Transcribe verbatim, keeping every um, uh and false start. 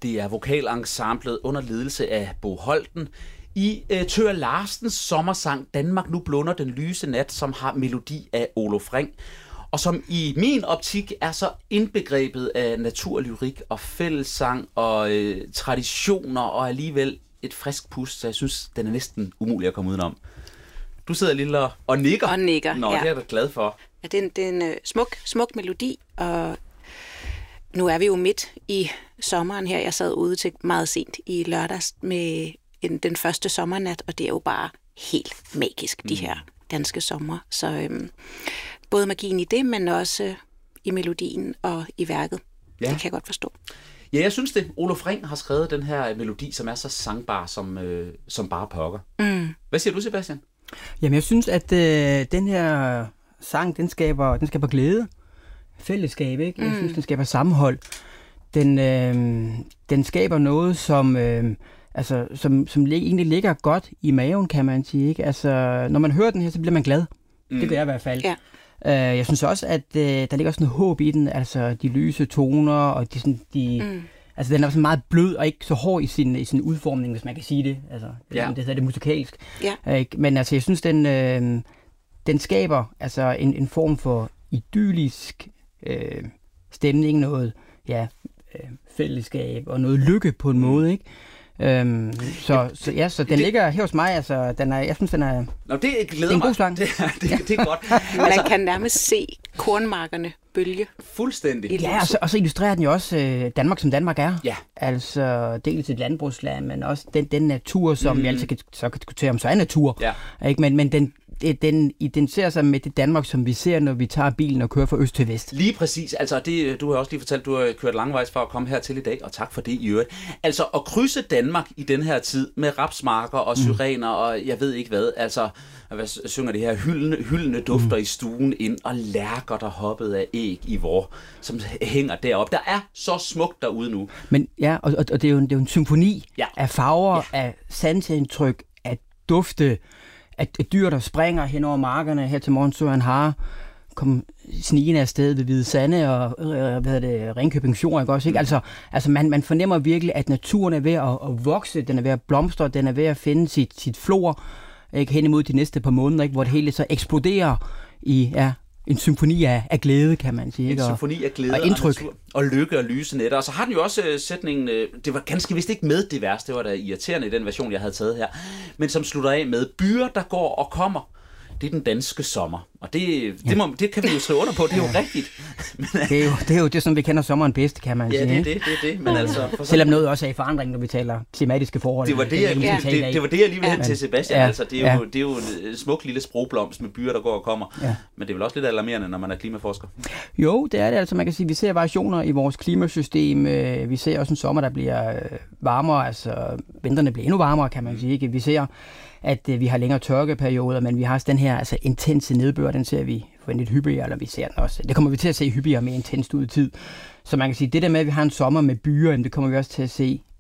Det er vokalensemblet under ledelse af Bo Holten i uh, Thøger Larsens sommersang Danmark nu blunder den lyse nat, som har melodi af Oluf Ring, og som i min optik er så indbegrebet af naturlyrik og fællessang og øh, traditioner og alligevel et frisk pust, så jeg synes, den er næsten umulig at komme udenom. Du sidder lige og, og nikker. Og nikker, Nå, ja. det er jeg da glad for. Ja, det er en, det er en uh, smuk, smuk melodi, og nu er vi jo midt i sommeren her. Jeg sad ude til meget sent i lørdags med en, den første sommernat, og det er jo bare helt magisk, de her danske sommer. Så øhm, både magien i det, men også øh, i melodien og i værket. Ja. Det kan jeg godt forstå. Ja, jeg synes det. Oluf Ring har skrevet den her melodi, som er så sangbar som, øh, som bare pokker. Mm. Hvad siger du, Sebastian? Jamen, jeg synes, at øh, den her sang, den skaber, den skaber glæde, fællesskab, ikke? Jeg mm. synes, den skaber sammenhold. Den, øh, den skaber noget, som, øh, altså, som, som egentlig ligger godt i maven, kan man sige, ikke? Altså, når man hører den her, så bliver man glad. Mm. Det gør jeg i hvert fald. Ja. Uh, jeg synes også, at uh, der ligger sådan noget håb i den, altså de lyse toner, og de, sådan, de, mm. altså, den er sådan meget blød og ikke så hård i sin, i sin udformning, hvis man kan sige det. Altså, ja. Det hedder det musikalsk. Ja. Uh, men altså, jeg synes, den, uh, den skaber altså, en, en form for idyllisk uh, stemning, noget ja, uh, fællesskab og noget lykke på en måde, ikke? Øhm, så, så ja, så den det, ligger her hos mig, altså, den er, jeg synes, den er, Nå, det glæder det er en god sang. Det, det, det er godt. Man altså, kan nærmest se kornmarkerne bølge. Fuldstændig. Ja, og så, og så illustrerer den jo også øh, Danmark, som Danmark er. Ja. Altså, dels et landbrugsland, men også den, den natur, som mm. vi altid kan, så kan diskutere, om så er natur. Ja. Ikke? Men, men den, den identificerer sig med det Danmark, som vi ser, når vi tager bilen og kører fra øst til vest. Lige præcis. Altså, det, du har også lige fortalt, du har kørt langvejs for at komme hertil i dag, og tak for det i øvrigt. Altså, at krydse Danmark i den her tid med rapsmarker og syrener mm. og jeg ved ikke hvad, altså, hvad synger det her, hyldende, hyldende dufter mm. i stuen ind, og lærker, der hoppede af æg i vor, som hænger deroppe. Der er så smukt derude nu. Men ja, og, og det, er jo en, det er jo en symfoni ja. af farver, ja. af sanseindtryk, af dufte, at dyr, der springer hen over markerne. Her til morgen så han har kom snigende afsted ved Hvide Sande og øh, hvad det, Ringkøbing Fjord, ikke også? Ikke? Altså, altså man, man fornemmer virkelig, at naturen er ved at, at vokse, den er ved at blomstre, den er ved at finde sit, sit flor, ikke? Hen imod de næste par måneder, ikke? Hvor det hele så eksploderer i ja, en symfoni af, af glæde, kan man sige. Ikke? En symfoni af glæde og, og indtryk. Og, og lykke og lyse nætter. Og så har den jo også uh, sætningen, uh, det var ganske vist ikke med det værste, det var da irriterende i den version, jeg havde taget her, men som slutter af med, byer, der går og kommer, det er den danske sommer. Og det, det, ja. må, det kan vi jo skrive under på, det er jo ja. rigtigt. Men, det, er jo, det er jo det, som vi kender sommeren bedst, kan man ja, sige. Ja, det er det, det er det. Men altså, for Selvom noget også er i forandring, når vi taler klimatiske forhold. Det var det, det, jeg, ja. det, det, var det, jeg lige ville hen til Sebastian. Ja. Altså, det, er jo, ja. det er jo en smuk lille sprogblomst med byer, der går og kommer. Ja. Men det er vel også lidt alarmerende, når man er klimaforsker. Jo, det er det. Altså, man kan sige, vi ser variationer i vores klimasystem. Vi ser også en sommer, der bliver varmere. Altså, vintrene bliver endnu varmere, kan man sige. Ikke? Vi ser at øh, vi har længere tørkeperioder, men vi har også den her altså, intense nedbør, den ser vi forventet hyppigere, eller vi ser den også. Det kommer vi til at se hyppigere med intenst ud i tid. Så man kan sige, det der med, at vi har en sommer med byer, det kommer vi også til at se